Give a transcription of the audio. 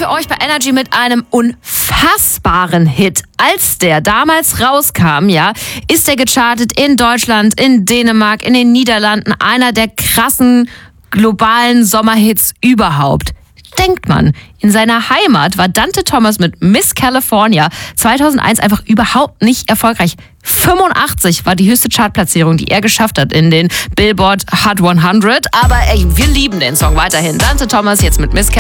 für euch bei Energy mit einem unfassbaren Hit. Als der damals rauskam, ja, ist er gechartet in Deutschland, in Dänemark, in den Niederlanden. Einer der krassen globalen Sommerhits überhaupt. Denkt man, in seiner Heimat war Dante Thomas mit Miss California 2001 einfach überhaupt nicht erfolgreich. 85 war die höchste Chartplatzierung, die er geschafft hat in den Billboard Hot 100. Aber ey, wir lieben den Song weiterhin. Dante Thomas jetzt mit Miss California.